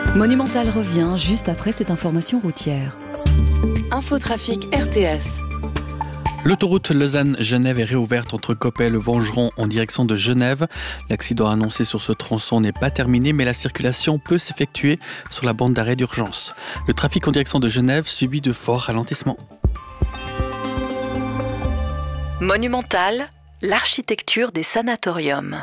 Monumental revient juste après cette information routière. Infotrafic RTS. L'autoroute Lausanne-Genève est réouverte entre Coppet et le Vengeron en direction de Genève. L'accident annoncé sur ce tronçon n'est pas terminé, mais la circulation peut s'effectuer sur la bande d'arrêt d'urgence. Le trafic en direction de Genève subit de forts ralentissements. Monumental, l'architecture des sanatoriums.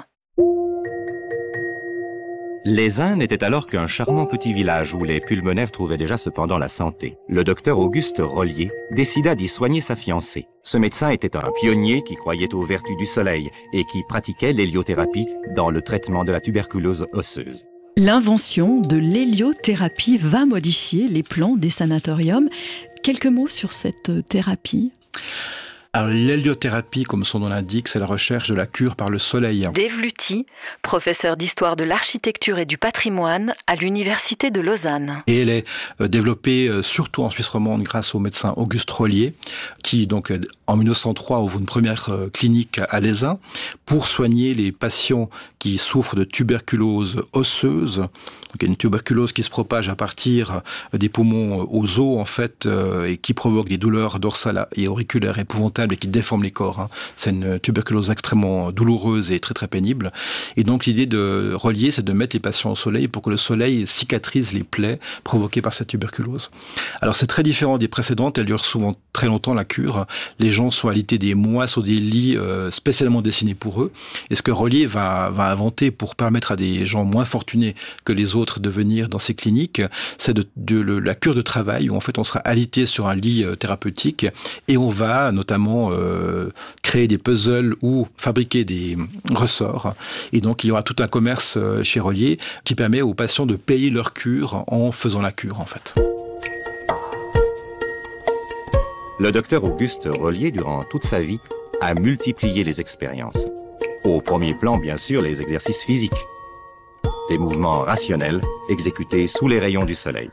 Les Uns n'était alors qu'un charmant petit village où les pulmonaires trouvaient déjà cependant la santé. Le docteur Auguste Rollier décida d'y soigner sa fiancée. Ce médecin était un pionnier qui croyait aux vertus du soleil et qui pratiquait l'héliothérapie dans le traitement de la tuberculose osseuse. L'invention de l'héliothérapie va modifier les plans des sanatoriums. Quelques mots sur cette thérapie. Alors, l'héliothérapie, comme son nom l'indique, c'est la recherche de la cure par le soleil. Dave Luty, professeur d'histoire de l'architecture et du patrimoine à l'université de Lausanne. Et elle est développée surtout en Suisse romande grâce au médecin Auguste Rollier, qui donc en 1903 ouvre une première clinique à Les Uns pour soigner les patients qui souffrent de tuberculose osseuse. Donc, il y a une tuberculose qui se propage à partir des poumons aux os en fait et qui provoque des douleurs dorsales et auriculaires épouvantables et qui déforment les corps. C'est une tuberculose extrêmement douloureuse et très très pénible. Et donc l'idée de Rollier, c'est de mettre les patients au soleil pour que le soleil cicatrise les plaies provoquées par cette tuberculose. Alors c'est très différent des précédentes, elles durent souvent très longtemps la cure. Les gens sont alités des mois sur des lits spécialement dessinés pour eux. Et ce que Rollier va inventer pour permettre à des gens moins fortunés que les autres de venir dans ces cliniques, c'est la cure de travail où en fait on sera alité sur un lit thérapeutique et on va notamment créer des puzzles ou fabriquer des ressorts. Et donc, il y aura tout un commerce chez Rollier qui permet aux patients de payer leur cure en faisant la cure, en fait. Le docteur Auguste Rollier, durant toute sa vie, a multiplié les expériences. Au premier plan, bien sûr, les exercices physiques. Des mouvements rationnels exécutés sous les rayons du soleil.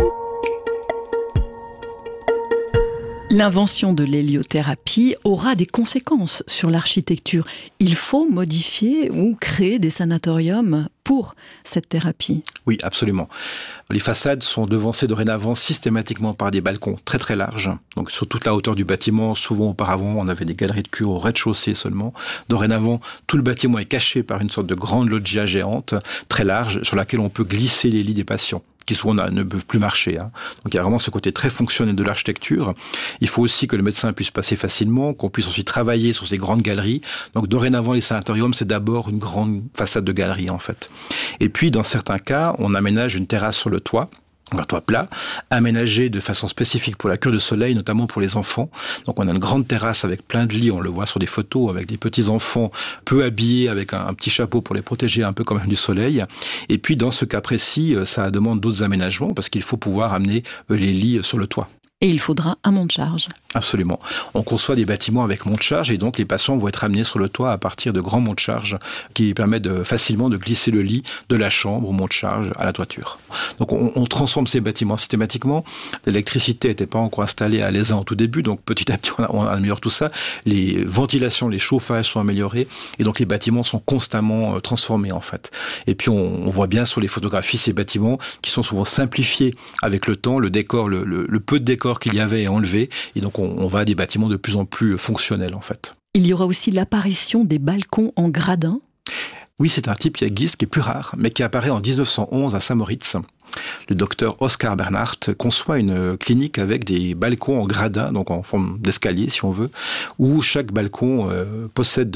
L'invention de l'héliothérapie aura des conséquences sur l'architecture. Il faut modifier ou créer des sanatoriums pour cette thérapie. Oui, absolument. Les façades sont devancées dorénavant systématiquement par des balcons très très larges. Donc sur toute la hauteur du bâtiment, souvent auparavant on avait des galeries de cure au rez-de-chaussée seulement. Dorénavant, tout le bâtiment est caché par une sorte de grande loggia géante, très large, sur laquelle on peut glisser les lits des patients, qui souvent ne peuvent plus marcher. Donc il y a vraiment ce côté très fonctionnel de l'architecture. Il faut aussi que le médecin puisse passer facilement, qu'on puisse aussi travailler sur ces grandes galeries. Donc dorénavant, les sanatoriums, c'est d'abord une grande façade de galerie en fait. Et puis dans certains cas, on aménage une terrasse sur le toit, un toit plat, aménagé de façon spécifique pour la cure de soleil, notamment pour les enfants. Donc on a une grande terrasse avec plein de lits, on le voit sur des photos, avec des petits enfants peu habillés, avec un petit chapeau pour les protéger un peu quand même du soleil. Et puis dans ce cas précis, ça demande d'autres aménagements, parce qu'il faut pouvoir amener les lits sur le toit. Et il faudra un monte-charge. Absolument. On conçoit des bâtiments avec monte-charge et donc les patients vont être amenés sur le toit à partir de grands monte-charges qui permettent facilement de glisser le lit de la chambre au monte-charge à la toiture. Donc on transforme ces bâtiments systématiquement. L'électricité n'était pas encore installée à Les Uns au tout début, donc petit à petit on améliore tout ça. Les ventilations, les chauffages sont améliorés et donc les bâtiments sont constamment transformés en fait. Et puis on voit bien sur les photographies ces bâtiments qui sont souvent simplifiés avec le temps. Le décor, le peu de décor qu'il y avait est enlevé et donc on va à des bâtiments de plus en plus fonctionnels en fait. Il y aura aussi l'apparition des balcons en gradin. Oui, c'est un type qui existe, qui est plus rare, mais qui apparaît en 1911 à Saint-Moritz. Le docteur Oskar Bernhardt conçoit une clinique avec des balcons en gradin, donc en forme d'escalier si on veut, où chaque balcon possède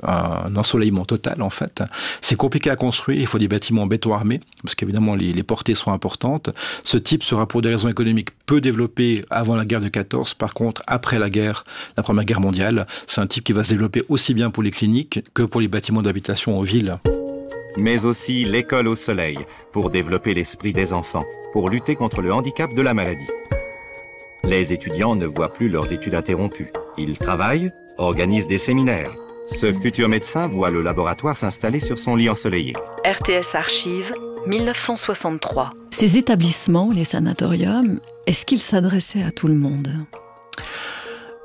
un ensoleillement total en fait. C'est compliqué à construire, il faut des bâtiments en béton armé, parce qu'évidemment les portées sont importantes. Ce type sera pour des raisons économiques peu développé avant la guerre de 14, par contre après la Première Guerre mondiale, c'est un type qui va se développer aussi bien pour les cliniques que pour les bâtiments d'habitation en ville. Mais aussi l'école au soleil, pour développer l'esprit des enfants, pour lutter contre le handicap de la maladie. Les étudiants ne voient plus leurs études interrompues. Ils travaillent, organisent des séminaires. Ce futur médecin voit le laboratoire s'installer sur son lit ensoleillé. RTS Archives, 1963. Ces établissements, les sanatoriums, est-ce qu'ils s'adressaient à tout le monde ?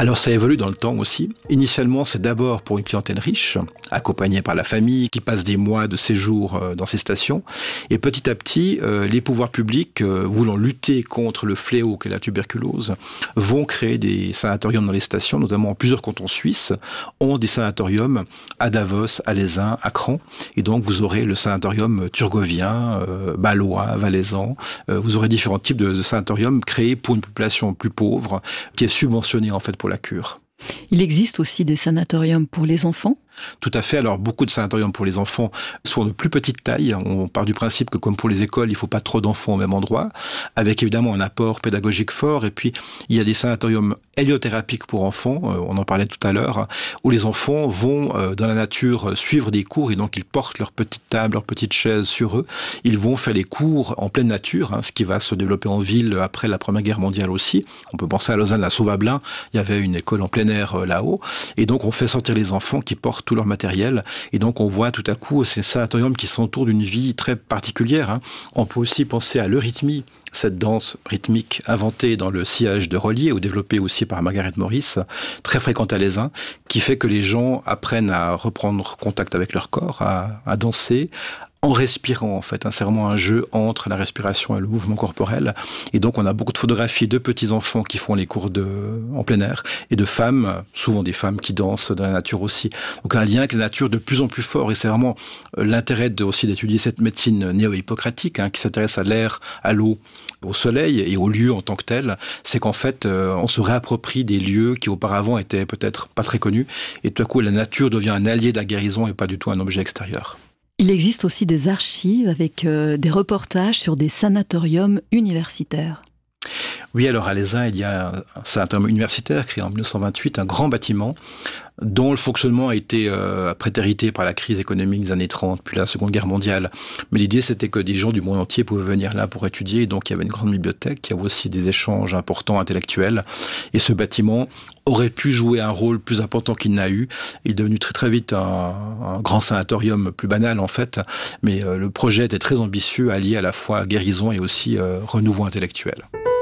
Alors ça évolue dans le temps aussi. Initialement, c'est d'abord pour une clientèle riche, accompagnée par la famille, qui passe des mois de séjour dans ces stations. Et petit à petit, les pouvoirs publics, voulant lutter contre le fléau qu'est la tuberculose, vont créer des sanatoriums dans les stations, notamment plusieurs cantons suisses ont des sanatoriums à Davos, à Leysin, à Cran. Et donc vous aurez le sanatorium turgovien, balois, valaisan. Vous aurez différents types de sanatoriums créés pour une population plus pauvre, qui est subventionnée en fait pour la cure. Il existe aussi des sanatoriums pour les enfants ? Tout à fait. Alors, beaucoup de sanatoriums pour les enfants sont de plus petite taille. On part du principe que, comme pour les écoles, il ne faut pas trop d'enfants au même endroit, avec évidemment un apport pédagogique fort. Et puis, il y a des sanatoriums héliothérapiques pour enfants, on en parlait tout à l'heure, où les enfants vont dans la nature suivre des cours et donc ils portent leur petite table, leur petite chaise sur eux. Ils vont faire des cours en pleine nature, ce qui va se développer en ville après la Première Guerre mondiale aussi. On peut penser à Lausanne, la Sauvablin, il y avait une école en plein air là-haut. Et donc, on fait sortir les enfants qui portent tout leur matériel. Et donc, on voit tout à coup ces sanatoriums qui s'entourent d'une vie très particulière. On peut aussi penser à l'eurythmie, cette danse rythmique inventée dans le sillage de Rollier ou développée aussi par Margaret Morris, très fréquente à Leysin, qui fait que les gens apprennent à reprendre contact avec leur corps, à danser, en respirant en fait. C'est vraiment un jeu entre la respiration et le mouvement corporel. Et donc on a beaucoup de photographies de petits-enfants qui font les cours en plein air et de femmes, souvent des femmes qui dansent dans la nature aussi. Donc un lien avec la nature de plus en plus fort et c'est vraiment l'intérêt aussi d'étudier cette médecine néo-hippocratique qui s'intéresse à l'air, à l'eau, au soleil et aux lieux en tant que tels. C'est qu'en fait on se réapproprie des lieux qui auparavant étaient peut-être pas très connus et tout à coup la nature devient un allié de la guérison et pas du tout un objet extérieur. Il existe aussi des archives avec des reportages sur des sanatoriums universitaires. Oui, alors à Leysin, il y a un sanatorium universitaire créé en 1928, un grand bâtiment dont le fonctionnement a été prétérité par la crise économique des années 30, puis la Seconde Guerre mondiale. Mais l'idée, c'était que des gens du monde entier pouvaient venir là pour étudier. Donc, il y avait une grande bibliothèque, il y avait aussi des échanges importants intellectuels. Et ce bâtiment aurait pu jouer un rôle plus important qu'il n'a eu. Il est devenu très très vite un grand sanatorium plus banal en fait. Mais le projet était très ambitieux, allié à la fois guérison et aussi renouveau intellectuel.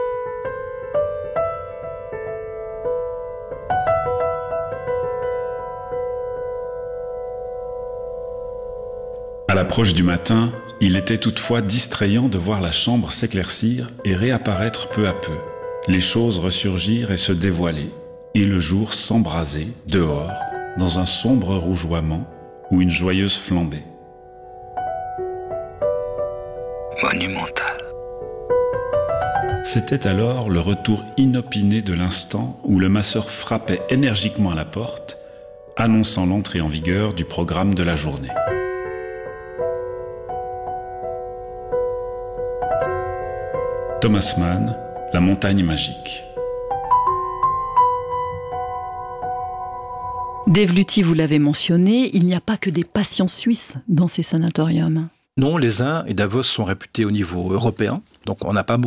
À l'approche du matin, il était toutefois distrayant de voir la chambre s'éclaircir et réapparaître peu à peu, les choses ressurgir et se dévoiler, et le jour s'embraser, dehors, dans un sombre rougeoiement ou une joyeuse flambée. Monumental. C'était alors le retour inopiné de l'instant où le masseur frappait énergiquement à la porte, annonçant l'entrée en vigueur du programme de la journée. Thomas Mann, La montagne magique. Dave Luthi, vous l'avez mentionné, il n'y a pas que des patients suisses dans ces sanatoriums. Non, Leysin et Davos sont réputés au niveau européen. Donc on n'a pas